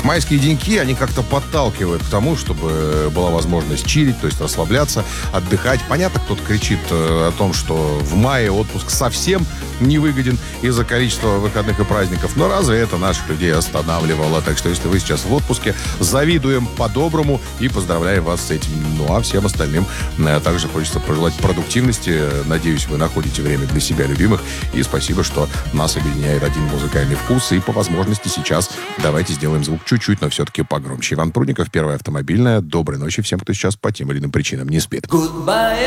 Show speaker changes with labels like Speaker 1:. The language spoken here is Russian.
Speaker 1: майские деньки, они как-то подталкивают к тому, чтобы была возможность чилить, то есть расслабляться, отдыхать. Понятно, кто-то кричит о том, что в мае отпуск совсем невыгоден из-за количества выходных и праздников. Но разве это наших людей останавливало? Так что, если вы сейчас в отпуске, завидуем по-доброму и поздравляем вас с этим. Ну, а всем остальным также хочется пожелать продуктивности. Надеюсь, вы находите время для себя любимых. И спасибо, что нас объединяет один музыкальный вкус. И по возможности сейчас давайте сделаем звук чуть-чуть, но все-таки погромче. Иван Прудников, Первая автомобильная. Доброй ночи всем, кто сейчас по тем или иным причинам не спит.
Speaker 2: Goodbye.